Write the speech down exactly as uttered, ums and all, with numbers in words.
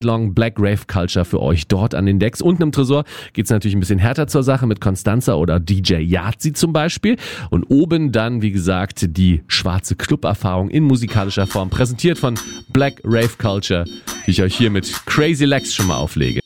Long Black Rave Culture für euch dort an den Decks. Unten im Tresor geht es natürlich ein bisschen härter zur Sache mit Constanza oder D J Yazi zum Beispiel. Und oben dann, wie gesagt, die schwarze Club-Erfahrung in musikalischer Form, präsentiert von Black Rave Culture, die ich euch hier mit Crazy Legs schon mal auflege.